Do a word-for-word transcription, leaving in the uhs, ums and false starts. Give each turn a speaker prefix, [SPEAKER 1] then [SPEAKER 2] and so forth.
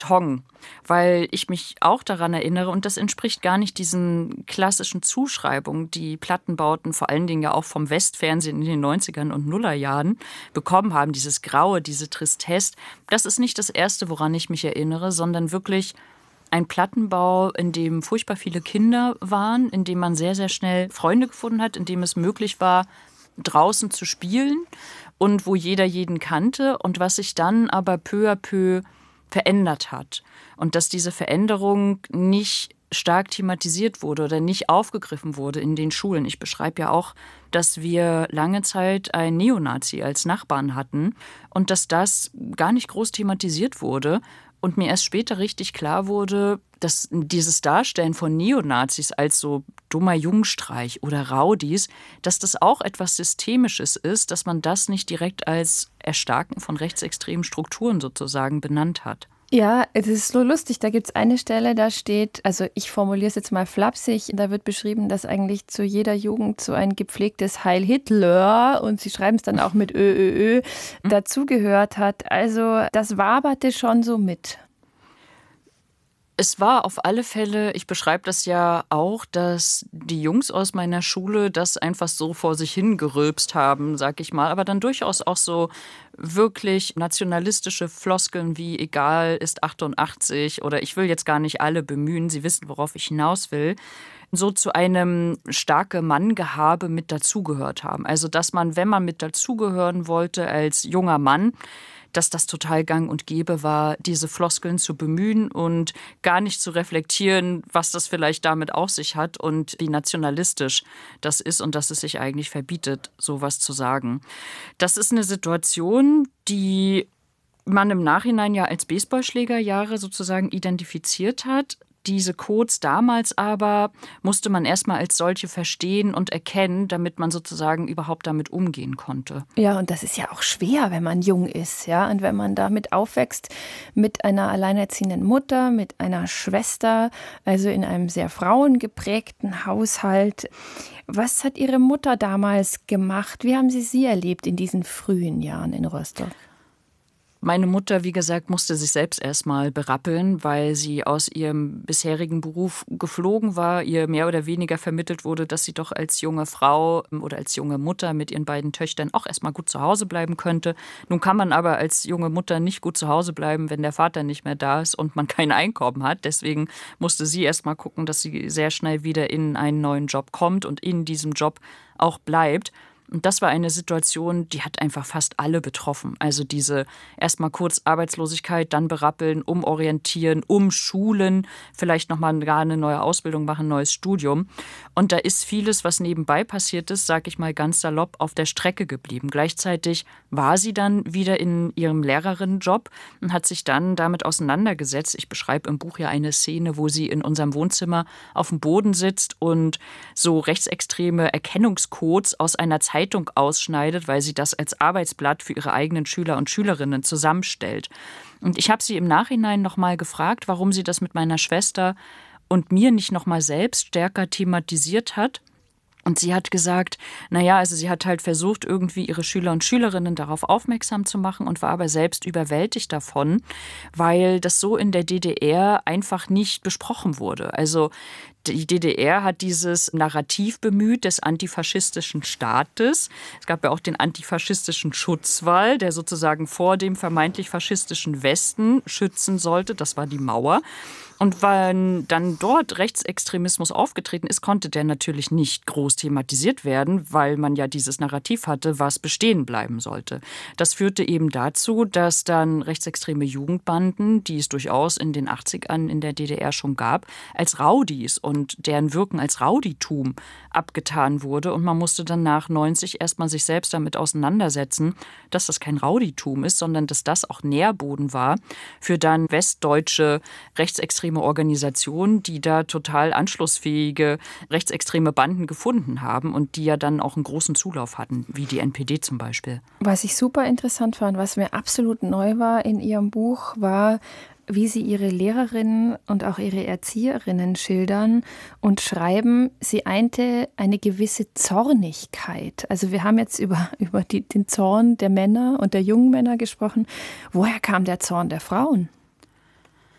[SPEAKER 1] Hong, weil ich mich auch daran erinnere, und das entspricht gar nicht diesen klassischen Zuschreibungen, die Plattenbauten vor allen Dingen ja auch vom Westfernsehen in den neunzigern und Nullerjahren bekommen haben, dieses Graue, diese Tristesse. Das ist nicht das Erste, woran ich mich erinnere, sondern wirklich ein Plattenbau, in dem furchtbar viele Kinder waren, in dem man sehr, sehr schnell Freunde gefunden hat, in dem es möglich war, draußen zu spielen und wo jeder jeden kannte und was sich dann aber peu à peu verändert hat. Und dass diese Veränderung nicht stark thematisiert wurde oder nicht aufgegriffen wurde in den Schulen. Ich beschreibe ja auch, dass wir lange Zeit einen Neonazi als Nachbarn hatten und dass das gar nicht groß thematisiert wurde. Und mir erst später richtig klar wurde, dass dieses Darstellen von Neonazis als so dummer Jungstreich oder Raudis, dass das auch etwas Systemisches ist, dass man das nicht direkt als Erstarken von rechtsextremen Strukturen sozusagen benannt hat.
[SPEAKER 2] Ja, es ist so lustig. Da gibt es eine Stelle, da steht, also ich formuliere es jetzt mal flapsig, da wird beschrieben, dass eigentlich zu jeder Jugend so ein gepflegtes Heil Hitler, und sie schreiben es dann auch mit Ö, Ö, Ö, dazugehört hat. Also das waberte schon so mit.
[SPEAKER 1] Es war auf alle Fälle, ich beschreibe das ja auch, dass die Jungs aus meiner Schule das einfach so vor sich hingerülpst haben, sag ich mal, aber dann durchaus auch so wirklich nationalistische Floskeln wie egal ist achtundachtzig oder ich will jetzt gar nicht alle bemühen, Sie wissen, worauf ich hinaus will, so zu einem starke Manngehabe mit dazugehört haben. Also dass man, wenn man mit dazugehören wollte als junger Mann, dass das total gang und gäbe war, diese Floskeln zu bemühen und gar nicht zu reflektieren, was das vielleicht damit auf sich hat und wie nationalistisch das ist und dass es sich eigentlich verbietet, sowas zu sagen. Das ist eine Situation, die man im Nachhinein ja als Baseballschlägerjahre sozusagen identifiziert hat. Diese Codes damals aber musste man erstmal als solche verstehen und erkennen, damit man sozusagen überhaupt damit umgehen konnte.
[SPEAKER 2] Ja, und das ist ja auch schwer, wenn man jung ist, ja, und wenn man damit aufwächst mit einer alleinerziehenden Mutter, mit einer Schwester, also in einem sehr frauengeprägten Haushalt. Was hat Ihre Mutter damals gemacht? Wie haben Sie sie erlebt in diesen frühen Jahren in Rostock?
[SPEAKER 1] Meine Mutter, wie gesagt, musste sich selbst erstmal berappeln, weil sie aus ihrem bisherigen Beruf geflogen war, ihr mehr oder weniger vermittelt wurde, dass sie doch als junge Frau oder als junge Mutter mit ihren beiden Töchtern auch erstmal gut zu Hause bleiben könnte. Nun kann man aber als junge Mutter nicht gut zu Hause bleiben, wenn der Vater nicht mehr da ist und man kein Einkommen hat. Deswegen musste sie erstmal gucken, dass sie sehr schnell wieder in einen neuen Job kommt und in diesem Job auch bleibt. Und das war eine Situation, die hat einfach fast alle betroffen. Also diese erstmal kurz Arbeitslosigkeit, dann berappeln, umorientieren, umschulen, vielleicht nochmal gar eine neue Ausbildung machen, neues Studium. Und da ist vieles, was nebenbei passiert ist, sage ich mal ganz salopp, auf der Strecke geblieben. Gleichzeitig war sie dann wieder in ihrem Lehrerinnenjob und hat sich dann damit auseinandergesetzt. Ich beschreibe im Buch ja eine Szene, wo sie in unserem Wohnzimmer auf dem Boden sitzt und so rechtsextreme Erkennungscodes aus einer Zeit Zeitung ausschneidet, weil sie das als Arbeitsblatt für ihre eigenen Schüler und Schülerinnen zusammenstellt. Und ich habe sie im Nachhinein noch mal gefragt, warum sie das mit meiner Schwester und mir nicht noch mal selbst stärker thematisiert hat. Und sie hat gesagt, naja, also sie hat halt versucht, irgendwie ihre Schüler und Schülerinnen darauf aufmerksam zu machen und war aber selbst überwältigt davon, weil das so in der D D R einfach nicht besprochen wurde. Also die D D R hat dieses Narrativ bemüht des antifaschistischen Staates. Es gab ja auch den antifaschistischen Schutzwall, der sozusagen vor dem vermeintlich faschistischen Westen schützen sollte. Das war die Mauer. Und wenn dann dort Rechtsextremismus aufgetreten ist, konnte der natürlich nicht groß thematisiert werden, weil man ja dieses Narrativ hatte, was bestehen bleiben sollte. Das führte eben dazu, dass dann rechtsextreme Jugendbanden, die es durchaus in den achtzigern in der D D R schon gab, als Raudis und deren Wirken als Rauditum abgetan wurde. Und man musste dann nach neunzig erstmal sich selbst damit auseinandersetzen, dass das kein Rauditum ist, sondern dass das auch Nährboden war für dann westdeutsche rechtsextreme Organisationen, die da total anschlussfähige rechtsextreme Banden gefunden haben und die ja dann auch einen großen Zulauf hatten, wie die N P D zum Beispiel.
[SPEAKER 2] Was ich super interessant fand, was mir absolut neu war in Ihrem Buch, war, wie Sie Ihre Lehrerinnen und auch Ihre Erzieherinnen schildern und schreiben, sie einte eine gewisse Zornigkeit. Also wir haben jetzt über, über die, den Zorn der Männer und der jungen Männer gesprochen. Woher kam der Zorn der Frauen?